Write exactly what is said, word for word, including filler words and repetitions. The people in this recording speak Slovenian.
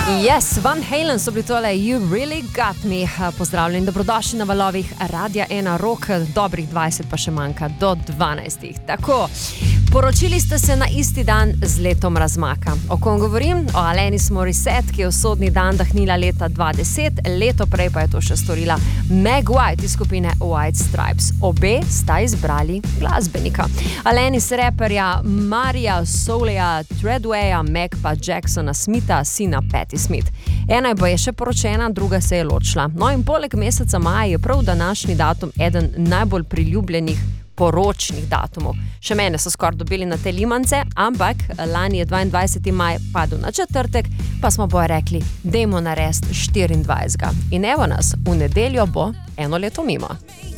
Yes, Van Halen so bili tole You Really Got Me. Pozdravljeni, dobrodošli na valovih Radia ena Rock, dobrih dvajset pa še manjka do dvanajstih. Tako, poročili ste se na isti dan z letom razmaka. O kom govorim? O Alanis Morissette, ki je v sodni dan dahnila leta dva tisoč deset, leto prej pa je to še storila Meg White iz skupine White Stripes. Obe sta izbrali glasbenika. Alanis raperja Marija Souleja Treadwaya, Meg pa Jacksona Smitha, sina Patti Smith. Ena je pa je še poročena, druga se je ločila. No in poleg meseca maja je prav današnji datum eden najbolj priljubljenih poročnih datumov. Še mene so skoraj dobili na te limance, ampak lani je dvaindvajseti maj padel na četrtek, pa smo boje rekli, dajmo narediti štiriindvajsetega. In evo nas, v nedeljo bo eno leto mimo.